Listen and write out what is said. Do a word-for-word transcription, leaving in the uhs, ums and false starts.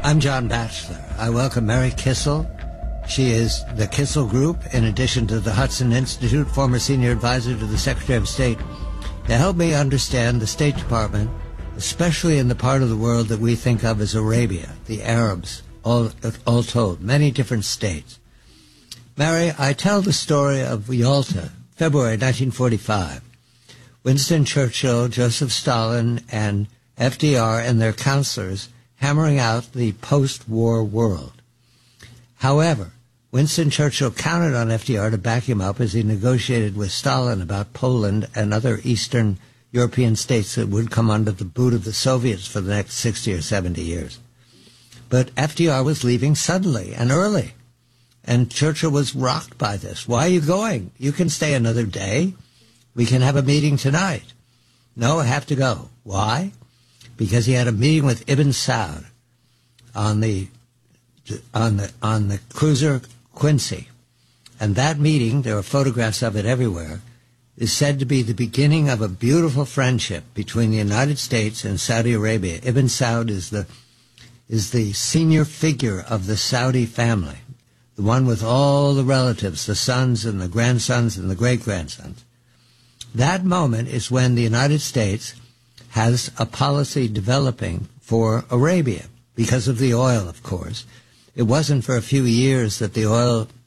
I'm John Batchelor. I welcome Mary Kissel. She is the Kissel Group, in addition to the Hudson Institute, former senior advisor to the Secretary of State, to help me understand the State Department, especially in the part of the world that we think of as Arabia, the Arabs, all, all told, many different states. Mary, I tell the story of Yalta, February nineteen forty-five. Winston Churchill, Joseph Stalin, and F D R and their counselors hammering out the post-war world. However, Winston Churchill counted on F D R to back him up as he negotiated with Stalin about Poland and other Eastern European states that would come under the boot of the Soviets for the next sixty or seventy years. But F D R was leaving suddenly and early, and Churchill was rocked by this. Why are you going? You can stay another day. We can have a meeting tonight. No, I have to go. Why? Because he had a meeting with Ibn Saud on the on the on the cruiser Quincy, and that meeting, there are photographs of it everywhere, is said to be the beginning of a beautiful friendship between the United States and Saudi Arabia. Ibn Saud is the is the senior figure of the Saudi family, the one with all the relatives, the sons and the grandsons and the great-grandsons. That moment is when the United States has a policy developing for Arabia, because of the oil, of course. It wasn't for a few years that the oil